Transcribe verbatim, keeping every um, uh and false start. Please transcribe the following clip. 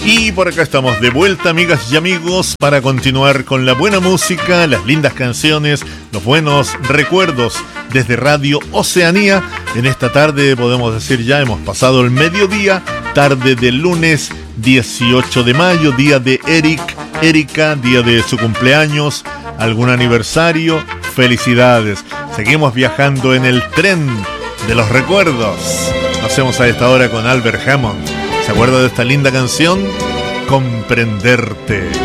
Y por acá estamos de vuelta, amigas y amigos, para continuar con la buena música, las lindas canciones, los buenos recuerdos desde Radio Oceanía. En esta tarde, podemos decir ya, hemos pasado el mediodía, tarde del lunes dieciocho de mayo, día de Eric, Erika, día de su cumpleaños, algún aniversario, felicidades. Seguimos viajando en el tren de los recuerdos. Lo hacemos a esta hora con Albert Hammond. ¿Se acuerda de esta linda canción? Comprenderte.